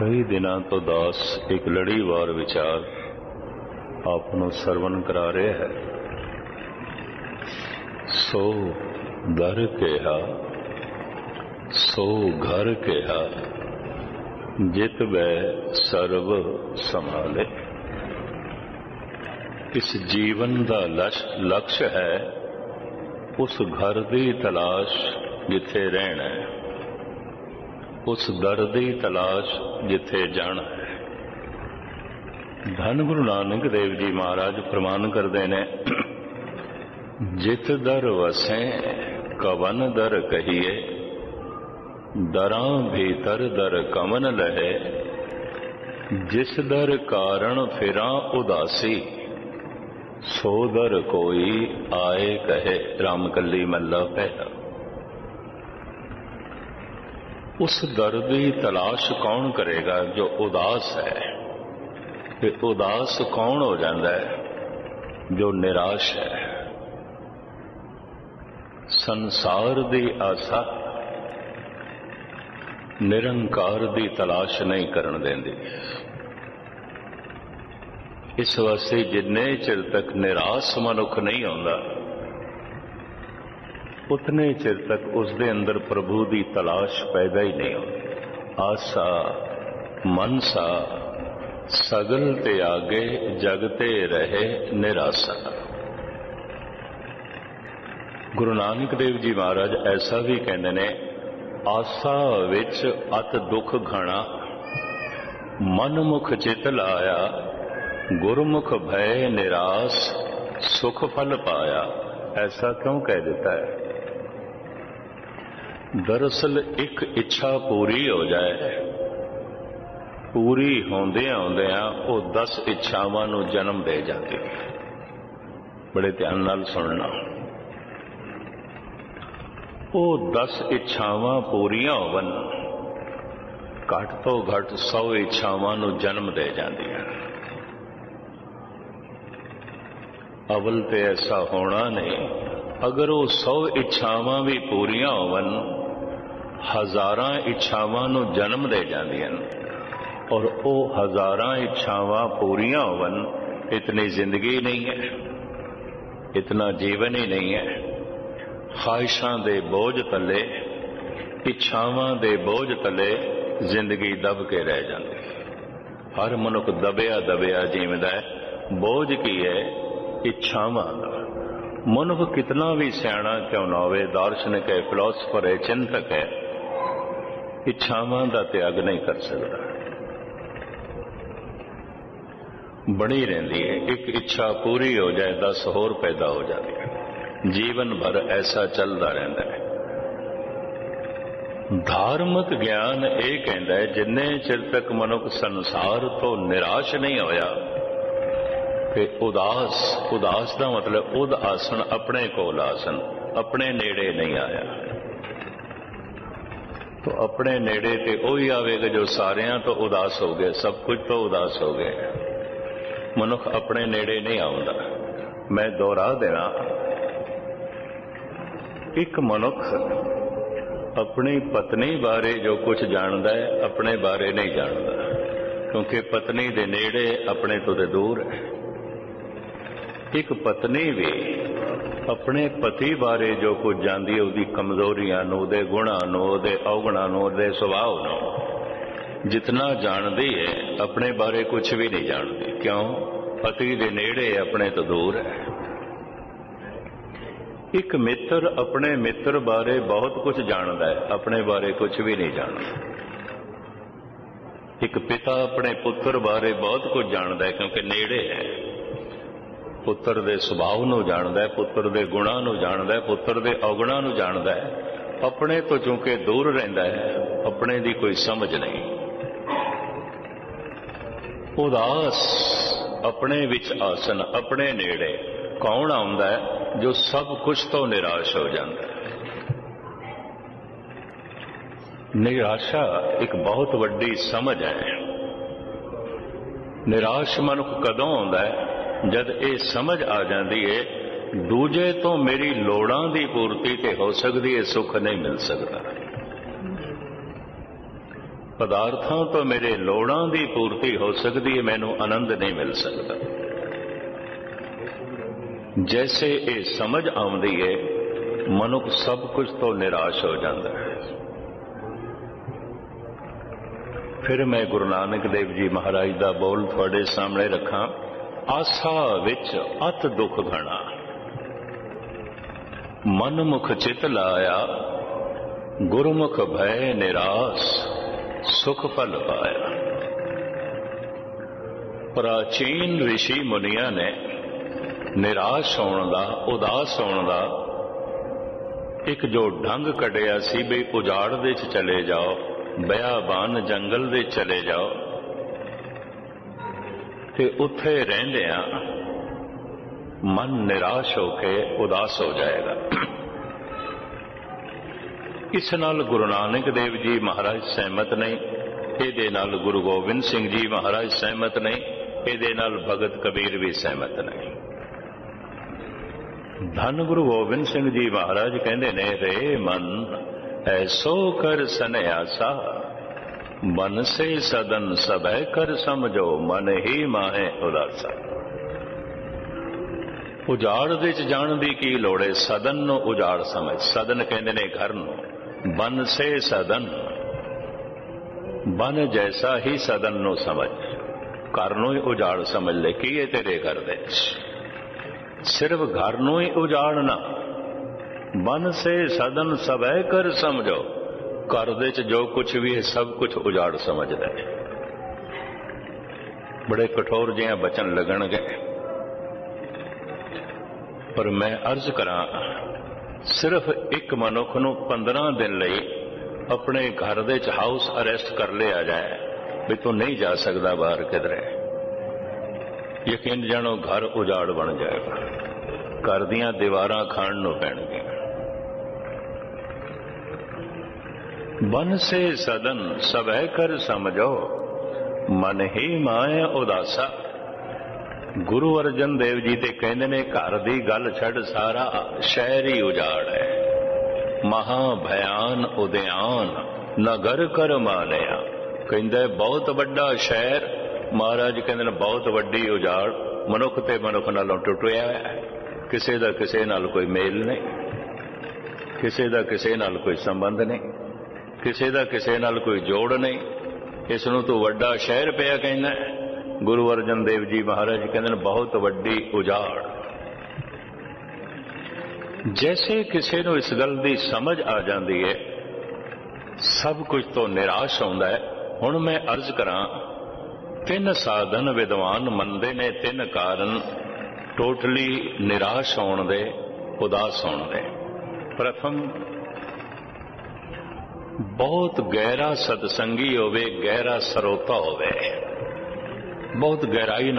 कई दिनों तो दास एक लड़ीवार विचार आपनों सरवण करा रहे है। सो दर केहा सो घर केहा, जित बै सर्व संभाले। इस जीवन का लक्ष्य है उस घर की तलाश जिथे रहना है, उस दर की तलाश जिथे जाना है। धन गुरु नानक देव जी महाराज प्रमाण करते ने, जित दर वसें कवन दर कहिए, दरां भीतर दर कमन लहे। जिस दर कारण फिरां उदासी, सो दर कोई आए कहे। रामकली महला पहला। उस दर की तलाश कौन करेगा जो उदास है। कि उदास कौन हो जाता है जो निराश है। संसार की आशा निरंकार की तलाश नहीं करन देंदी। इस वास्ते जिन्ने चिर तक निराश मनुख नहीं आता, उतने चिर तक उसके अंदर प्रभु की तलाश पैदा ही नहीं होती। आशा मनसा सगल ते आगे जगते रहे निराशा। गुरु नानक देव जी महाराज ऐसा भी कहते ने, आशा विच अत दुख घना, मन मुख चित लाया। गुरमुख भय निराश, सुख फल पाया। ऐसा क्यों कह देता है। दरअसल एक इच्छा पूरी हो जाए, पूरी होंदियां होंदियां वो 10 इच्छावां नूं जन्म दे जाती। बड़े ध्यान नाल सुनना। वो 10 इच्छावां पूरियां होवन, घट तो घट 100 इच्छावां नूं जन्म दे जांदियां। अवल ते ऐसा होना नहीं। अगर वो 100 इच्छावां भी पूरियां होवन, हजारां इच्छावां नूं जन्म दे जांदियां, और वो हजारां इच्छावां पूरियां होवन, इतनी जिंदगी नहीं है, इतना जीवन ही नहीं है। ख्वाहिशां दे बोझ तले, इच्छावां दे बोझ तले जिंदगी दब के रह जाती। हर मनुख दबिया दबिया जीवदा है। बोझ की है? इच्छावां दा। मनुख कितना भी सियाणा क्यों ना होवे, दार्शनिक है, फिलोसफर है, चिंतक है, इच्छावां दा त्याग नहीं कर सकता। बनी रहती है। एक इच्छा पूरी हो जाए 10 होर पैदा हो जाती है। जीवन भर ऐसा चलता रहता है। धार्मिक ज्ञान ये कहता है, जिन्ने चिर तक मनुख संसार तो निराश नहीं होया, कि उदास का मतलब उद आसन, अपने कोल आसन, अपने नेड़े नहीं आया। तो अपने नेड़े ते वही आवेगा जो सारियां तो उदास हो गए, सब कुछ तो उदास हो गए। मनुख अपने नेड़े नहीं आउंदा। मैं दोहरा देना, एक मनुख अपनी पत्नी बारे जो कुछ जानता है, अपने बारे नहीं जानता, क्योंकि पत्नी दे नेड़े, अपने तो दे दूर है। एक पत्नी भी अपने पति बारे जो कुछ जानती है, उसकी कमजोरियां, उसके गुणों, उसके अवगुणों, उसके सुभाव न जितना जानती है, अपने बारे कुछ भी नहीं जानती। क्यों? पति के नेड़े, अपने तो दूर है। एक मित्र अपने मित्र बारे बहुत कुछ जानता है, अपने बारे कुछ भी नहीं जानता। एक पिता अपने पुत्र बारे बहुत कुछ जानता है, क्योंकि नेड़े है। पुत्र दे सुभाव नूं जानदा है, पुत्र दे गुणां नूं जानदा है, पुत्र दे अवगुणां नूं जानदा है। अपने तो चूंकि दूर रहिंदा है, अपने दी कोई समझ नहीं। उदास अपने विच आसन, अपने नेड़े कौन आउंदा है? जो सब कुछ तो निराश हो जाता है। निराशा एक बहुत वड्डी समझ है। निराश मनुख कदों आउंदा है? जद ये समझ आ जाती है, दूजे तो मेरी लोड़ां दी पूर्ति ते हो सकती है, सुख नहीं मिल सकता। ਪਦਾਰਥਾਂ ਤੋਂ ਮੇਰੇ ਲੋੜਾਂ ਦੀ ਪੂਰਤੀ ਹੋ ਸਕਦੀ ਹੈ, ਮੈਨੂੰ ਆਨੰਦ ਨਹੀਂ ਮਿਲ ਸਕਦਾ। ਜੈਸੇ ਇਹ ਸਮਝ ਆਉਂਦੀ ਹੈ, ਮਨੁੱਖ ਸਭ ਕੁਝ ਤੋਂ ਨਿਰਾਸ਼ ਹੋ ਜਾਂਦਾ ਹੈ। ਫਿਰ ਮੈਂ ਗੁਰੂ ਨਾਨਕ ਦੇਵ ਜੀ ਮਹਾਰਾਜ ਦਾ ਬੋਲ ਤੁਹਾਡੇ ਸਾਹਮਣੇ ਰੱਖਾਂ। ਆਸਾ ਵਿੱਚ ਅਤ ਦੁੱਖ ਘਣਾ, ਮਨ ਮੁਖ ਚਿਤ ਲਾਇਆ, ਗੁਰਮੁਖ ਭੈ ਨਿਰਾਸ, ਸੁਖ ਫਲ ਪਾਇਆ। ਪ੍ਰਾਚੀਨ ਰਿਸ਼ੀ ਮੁਨੀਆਂ ਨੇ ਨਿਰਾਸ਼ ਹੋਣ ਦਾ, ਉਦਾਸ ਹੋਣ ਦਾ ਇੱਕ ਜੋ ਢੰਗ ਕੱਢਿਆ ਸੀ ਵੀ ਉਜਾੜ ਦੇ ਚ ਚਲੇ ਜਾਓ, ਬਿਆਬਾਨ ਜੰਗਲ ਦੇ ਚਲੇ ਜਾਓ ਤੇ ਉੱਥੇ ਰਹਿੰਦਿਆਂ ਮਨ ਨਿਰਾਸ਼ ਹੋ ਕੇ ਉਦਾਸ ਹੋ ਜਾਏਗਾ। ਇਸ ਨਾਲ ਗੁਰੂ ਨਾਨਕ ਦੇਵ ਜੀ ਮਹਾਰਾਜ ਸਹਿਮਤ ਨਹੀਂ, ਇਹਦੇ ਨਾਲ ਗੁਰੂ ਗੋਬਿੰਦ ਸਿੰਘ ਜੀ ਮਹਾਰਾਜ ਸਹਿਮਤ ਨਹੀਂ, ਇਹਦੇ ਨਾਲ ਭਗਤ ਕਬੀਰ ਵੀ ਸਹਿਮਤ ਨਹੀਂ। ਧੰਨ ਗੁਰੂ ਗੋਬਿੰਦ ਸਿੰਘ ਜੀ ਮਹਾਰਾਜ ਕਹਿੰਦੇ ਨੇ, ਰੇ ਮਨ ਐਸੋ ਕਰ ਸਨਿਆਸਾ, ਮਨ ਸੇ ਸਦਨ ਸਭੈ ਕਰ ਸਮਝੋ, ਮਨ ਹੀ ਮਾਹੇ ਉਦਾਸਾ। ਉਜਾੜ ਦੇ ਚ ਜਾਣ ਦੀ ਕੀ ਲੋੜ ਹੈ, ਸਦਨ ਨੂੰ ਉਜਾੜ ਸਮਝ। ਸਦਨ ਕਹਿੰਦੇ ਨੇ ਘਰ ਨੂੰ, ਬਨ ਸੇ ਸਦਨ, ਬਨ ਜੈਸਾ ਹੀ ਸਦਨ ਨੂੰ ਸਮਝ, ਘਰ ਨੂੰ ਹੀ ਉਜਾੜ ਸਮਝ ਲੈ। ਕੀ ਹੈ ਤੇਰੇ ਘਰ ਦੇ ਸਿਰਫ ਘਰ ਨੂੰ ਹੀ ਉਜਾੜਨਾ। ਬਨ ਸੇ ਸਦਨ ਸਭੈ ਕਰ ਸਮਝੋ, ਘਰ ਦੇ ਚ ਜੋ ਕੁਛ ਵੀ ਹੈ ਸਭ ਕੁਛ ਉਜਾੜ ਸਮਝਦਾ ਹੈ। ਬੜੇ ਕਠੋਰ ਜਿਹਾ ਬਚਨ ਲੱਗਣਗੇ, ਪਰ ਮੈਂ ਅਰਜ਼ ਕਰਾਂ, ਸਿਰਫ ਇੱਕ ਮਨੁੱਖ ਨੂੰ 15 ਦਿਨ ਲਈ ਆਪਣੇ ਘਰ ਦੇ ਚ ਹਾਊਸ ਅਰੈਸਟ ਕਰ ਲਿਆ ਜਾਏ ਵੀ ਤੂੰ ਨਹੀਂ ਜਾ ਸਕਦਾ ਬਾਹਰ ਕਿਧਰੇ, ਯਕੀਨ ਜਾਣੋ ਘਰ ਉਜਾੜ ਬਣ ਜਾਏਗਾ, ਘਰ ਦੀਆਂ ਦੀਵਾਰਾਂ ਖਾਣ ਨੂੰ ਪੈਣਗੀਆਂ। ਬਨ ਸੇ ਸਦਨ ਸਭੈ ਕਰ ਸਮਝੋ, ਮਨ ਹੀ ਮਾਏ ਉਦਾਸਾ। ਗੁਰੂ ਅਰਜਨ ਦੇਵ ਜੀ ਤੇ ਕਹਿੰਦੇ ਨੇ, ਘਰ ਦੀ ਗੱਲ ਛੱਡ, ਸਾਰਾ ਸ਼ਹਿਰ ਹੀ ਉਜਾੜ ਹੈ। ਮਹਾ ਭਿਆਨ ਉਦਿਆਨ ਨਗਰ ਕਰ ਮਾਨਿਆ। ਕਹਿੰਦਾ ਬਹੁਤ ਵੱਡਾ ਸ਼ਹਿਰ, ਮਹਾਰਾਜ ਕਹਿੰਦੇ ਨੇ ਬਹੁਤ ਵੱਡੀ ਉਜਾੜ। ਮਨੁੱਖ ਤੇ ਮਨੁੱਖ ਨਾਲੋਂ ਟੁੱਟਿਆ ਹੈ, ਕਿਸੇ ਦਾ ਕਿਸੇ ਨਾਲ ਕੋਈ ਮੇਲ ਨਹੀਂ, ਕਿਸੇ ਦਾ ਕਿਸੇ ਨਾਲ ਕੋਈ ਸੰਬੰਧ ਨਹੀਂ, ਕਿਸੇ ਦਾ ਕਿਸੇ ਨਾਲ ਕੋਈ ਜੋੜ ਨਹੀਂ। ਇਸ ਨੂੰ ਤੋਂ ਵੱਡਾ ਸ਼ਹਿਰ ਪਿਆ ਕਹਿੰਦਾ। ਗੁਰੂ ਅਰਜਨ ਦੇਵ ਜੀ ਮਹਾਰਾਜ ਕਹਿੰਦੇ ਨੇ ਬਹੁਤ ਵੱਡੀ ਉਜਾੜ। ਜੈਸੇ ਕਿਸੇ ਨੂੰ ਇਸ ਗੱਲ ਦੀ ਸਮਝ ਆ ਜਾਂਦੀ ਹੈ, ਸਭ ਕੁਝ ਤੋਂ ਨਿਰਾਸ਼ ਹੁੰਦਾ ਹੈ। ਹੁਣ ਮੈਂ ਅਰਜ਼ ਕਰਾਂ, 3 ਸਾਧਨ ਵਿਦਵਾਨ ਮੰਨਦੇ ਨੇ, 3 ਕਾਰਨ ਟੋਟਲੀ ਨਿਰਾਸ਼ ਹੋਣ ਦੇ, ਉਦਾਸ ਹੋਣ ਦੇ। ਪ੍ਰਥਮ, ਬਹੁਤ ਗਹਿਰਾ ਸਤਸੰਗੀ ਹੋਵੇ, ਗਹਿਰਾ ਸਰੋਤਾ ਹੋਵੇ, ਬਹੁਤ ਗਹਿਰਾਈ